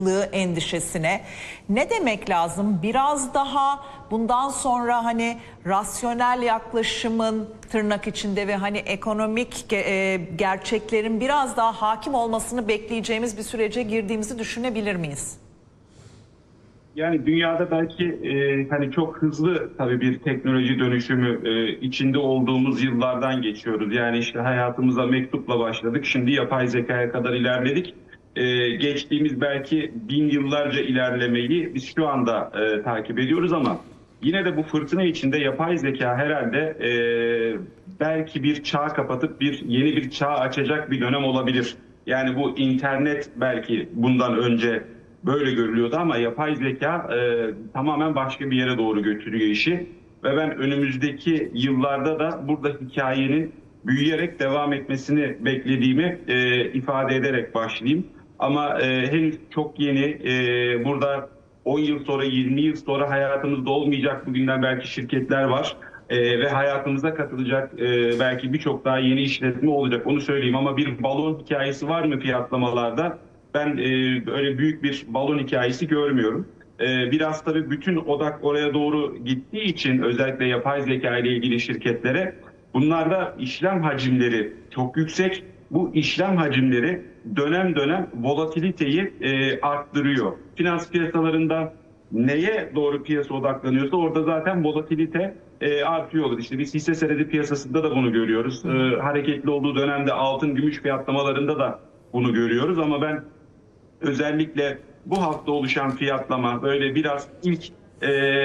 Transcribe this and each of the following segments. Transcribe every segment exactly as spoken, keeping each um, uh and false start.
endişesine ne demek lazım? Biraz daha bundan sonra hani rasyonel yaklaşımın tırnak içinde ve hani ekonomik e, gerçeklerin biraz daha hakim olmasını bekleyeceğimiz bir sürece girdiğimizi düşünebilir miyiz? Yani dünyada belki e, hani çok hızlı tabii bir teknoloji dönüşümü e, içinde olduğumuz yıllardan geçiyoruz. Yani işte hayatımıza mektupla başladık. Şimdi yapay zekaya kadar ilerledik. E, geçtiğimiz belki bin yıllarca ilerlemeyi biz şu anda e, takip ediyoruz ama yine de bu fırtına içinde yapay zeka herhalde e, belki bir çağ kapatıp bir yeni bir çağ açacak bir dönem olabilir. Yani bu internet belki bundan önce böyle görülüyordu ama yapay zeka e, tamamen başka bir yere doğru götürüyor işi. Ve ben önümüzdeki yıllarda da burada hikayenin büyüyerek devam etmesini beklediğimi e, ifade ederek başlayayım. Ama e, henüz çok yeni, e, burada on yıl sonra, yirmi yıl sonra hayatımızda olmayacak bugünden belki şirketler var. E, ve hayatımıza katılacak e, belki birçok daha yeni işletme olacak, onu söyleyeyim. Ama bir balon hikayesi var mı fiyatlamalarda? Ben e, öyle büyük bir balon hikayesi görmüyorum. E, biraz tabii bütün odak oraya doğru gittiği için özellikle yapay zeka ile ilgili şirketlere bunlarda işlem hacimleri çok yüksek. Bu işlem hacimleri dönem dönem volatiliteyi e, arttırıyor. Finans piyasalarında neye doğru piyasa odaklanıyorsa orada zaten volatilite e, artıyor olur. İşte biz hisse senedi piyasasında da bunu görüyoruz. E, hareketli olduğu dönemde altın, gümüş fiyatlamalarında da bunu görüyoruz ama ben özellikle bu hafta oluşan fiyatlama böyle biraz ilk e,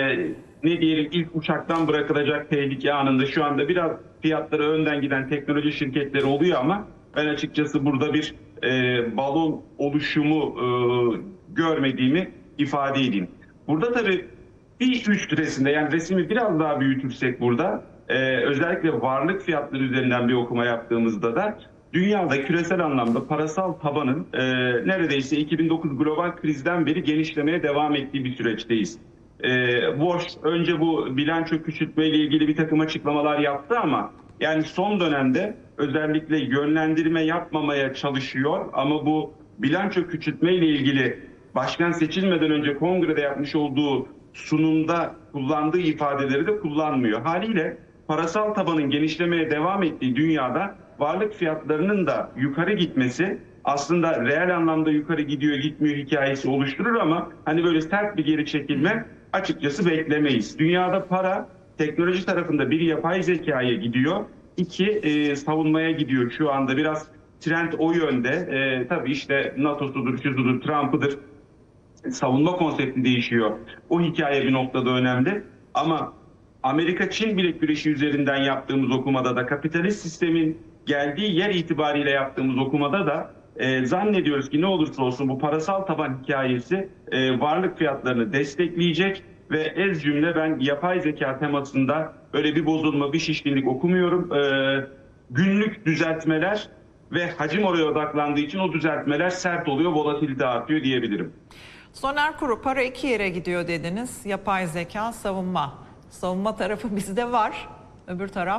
ne diyelim ilk uçaktan bırakılacak tehlike anında şu anda biraz fiyatları önden giden teknoloji şirketleri oluyor ama ben açıkçası burada bir e, balon oluşumu e, görmediğimi ifade edeyim. Burada tabii bir üst resminde, yani resmi biraz daha büyütürsek burada e, özellikle varlık fiyatları üzerinden bir okuma yaptığımızda da dünyada küresel anlamda parasal tabanın e, neredeyse iki bin dokuz global krizden beri genişlemeye devam ettiği bir süreçteyiz. E, Boş önce bu bilanço küçültme ile ilgili bir takım açıklamalar yaptı ama yani son dönemde özellikle yönlendirme yapmamaya çalışıyor ama bu bilanço küçültme ile ilgili başkan seçilmeden önce kongrede yapmış olduğu sunumda kullandığı ifadeleri de kullanmıyor. Haliyle parasal tabanın genişlemeye devam ettiği dünyada varlık fiyatlarının da yukarı gitmesi aslında reel anlamda yukarı gidiyor gitmiyor hikayesi oluşturur ama hani böyle sert bir geri çekilme açıkçası beklemeyiz. Dünyada para teknoloji tarafında bir yapay zekaya gidiyor, iki e, savunmaya gidiyor şu anda. Biraz trend o yönde. E, tabii işte NATO'sudur, şusudur, Trump'ıdır. Savunma konsepti değişiyor. O hikaye bir noktada önemli. Ama Amerika-Çin bilek güreşi üzerinden yaptığımız okumada da kapitalist sistemin geldiği yer itibariyle yaptığımız okumada da e, zannediyoruz ki ne olursa olsun bu parasal taban hikayesi e, varlık fiyatlarını destekleyecek ve ez cümle ben yapay zeka temasında öyle bir bozulma, bir şişkinlik okumuyorum. E, günlük düzeltmeler ve hacim oraya odaklandığı için o düzeltmeler sert oluyor, volatilite artıyor diyebilirim. Soner Kuru, para iki yere gidiyor dediniz. Yapay zeka, savunma. Savunma tarafı bizde var, öbür taraf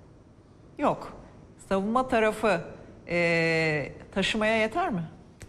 yok. Savunma tarafı e, taşımaya yeter mi?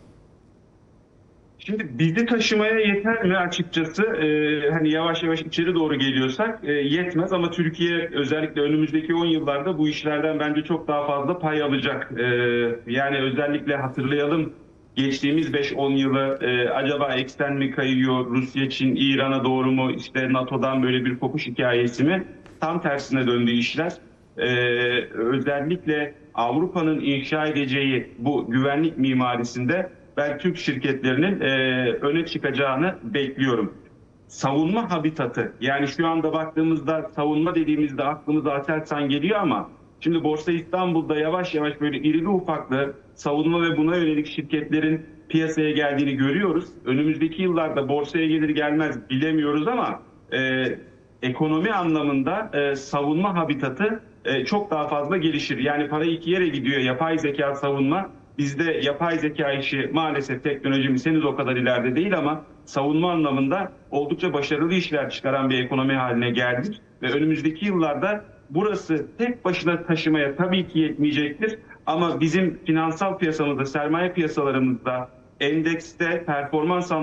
Şimdi bizi taşımaya yeter mi açıkçası? Ee, hani yavaş yavaş içeri doğru geliyorsak e, yetmez ama Türkiye özellikle önümüzdeki on yıllarda bu işlerden bence çok daha fazla pay alacak. Ee, yani özellikle hatırlayalım, geçtiğimiz beş on yılı e, acaba eksen mi kayıyor, Rusya, Çin, İran'a doğru mu, işte NATO'dan böyle bir kopuş hikayesi mi? Tam tersine döndü işler. Ee, özellikle Avrupa'nın inşa edeceği bu güvenlik mimarisinde ben Türk şirketlerinin e, öne çıkacağını bekliyorum. Savunma habitatı, yani şu anda baktığımızda savunma dediğimizde aklımıza Aselsan geliyor ama şimdi Borsa İstanbul'da yavaş yavaş böyle irili ufaklı savunma ve buna yönelik şirketlerin piyasaya geldiğini görüyoruz. Önümüzdeki yıllarda borsaya gelir gelmez bilemiyoruz ama e, ekonomi anlamında e, savunma habitatı e, çok daha fazla gelişir. Yani para iki yere gidiyor, yapay zeka, savunma. Bizde yapay zeka işi maalesef teknolojimiz henüz o kadar ileride değil ama savunma anlamında oldukça başarılı işler çıkaran bir ekonomi haline geldik. Ve önümüzdeki yıllarda burası tek başına taşımaya tabii ki yetmeyecektir. Ama bizim finansal piyasamızda, sermaye piyasalarımızda endekste performans